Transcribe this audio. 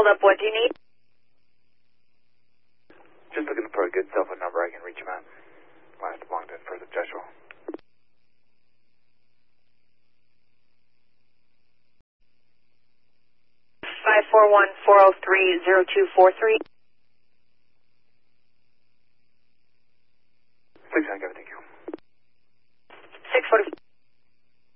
up. What do you need? Just looking for a good cell phone number I can reach him at. Last Longton, first of Joshua. Five 413-0243. 6 Echo.